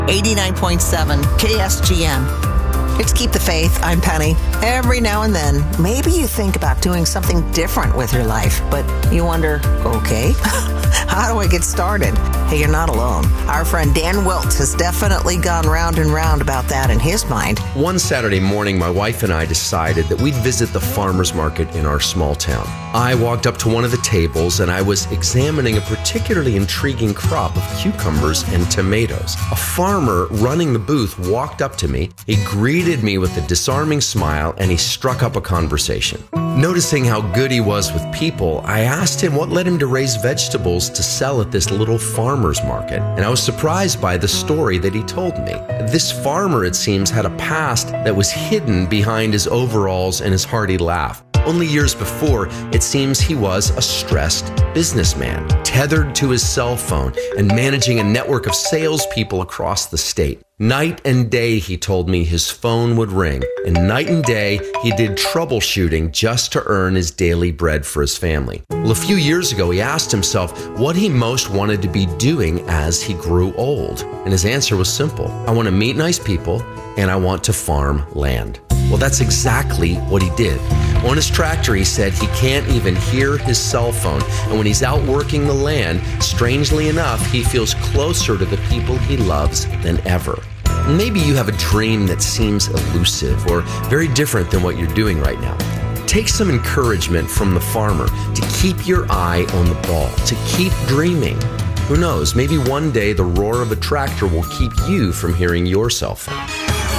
89.7 KSGN. It's Keep the Faith. I'm Penny. Every now and then, maybe you think about doing something different with your life, but you wonder, okay, how do I get started? Hey, you're not alone. Our friend Dan Wilt has definitely gone round and round about that in his mind. One Saturday morning, my wife and I decided that we'd visit the farmer's market in our small town. I walked up to one of the tables and I was examining a particularly intriguing crop of cucumbers and tomatoes. A farmer running the booth walked up to me. He greeted me with a disarming smile and he struck up a conversation. Noticing how good he was with people, I asked him what led him to raise vegetables to sell at this little farmer's market. And I was surprised by the story that he told me. This farmer, it seems, had a past that was hidden behind his overalls and his hearty laugh. Only years before, it seems he was a stressed businessman, tethered to his cell phone and managing a network of salespeople across the state. Night and day, he told me, his phone would ring, and night and day, he did troubleshooting just to earn his daily bread for his family. Well, a few years ago, he asked himself what he most wanted to be doing as he grew old. And his answer was simple. I want to meet nice people, and I want to farm land. Well, that's exactly what he did. On his tractor, he said he can't even hear his cell phone. And when he's out working the land, strangely enough, he feels closer to the people he loves than ever. Maybe you have a dream that seems elusive or very different than what you're doing right now. Take some encouragement from the farmer to keep your eye on the ball, to keep dreaming. Who knows, maybe one day the roar of a tractor will keep you from hearing your cell phone.